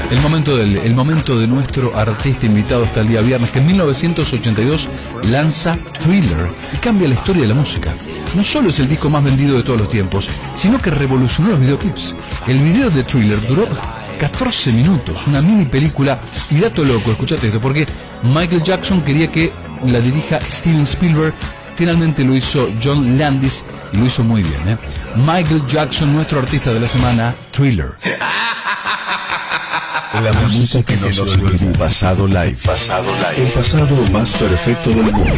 El momento de nuestro artista invitado hasta el día viernes, que en 1982 lanza Thriller y cambia la historia de la música. No solo es el disco más vendido de todos los tiempos, sino que revolucionó los videoclips. El video de Thriller duró 14 minutos, una mini película. Y dato loco, escuchate esto, porque Michael Jackson quería que la dirija Steven Spielberg. Finalmente lo hizo John Landis y lo hizo muy bien, ¿eh? Michael Jackson, nuestro artista de la semana, Thriller. La música que nos vuelve pasado live. El pasado más perfecto del mundo.